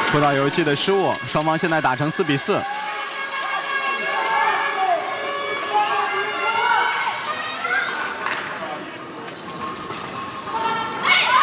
葡萄游记的失误，双方现在打成4比4。